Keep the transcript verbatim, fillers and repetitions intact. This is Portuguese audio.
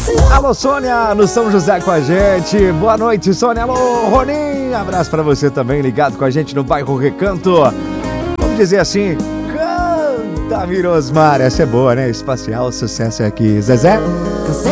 Alô, Sônia, no São José com a gente. Boa noite, Sônia. Alô, Ronim. Abraço pra você também, ligado com a gente no bairro Recanto. Vamos dizer assim, canta, Mirosmar. Essa é boa, né? Espacial, sucesso aqui. Zezé?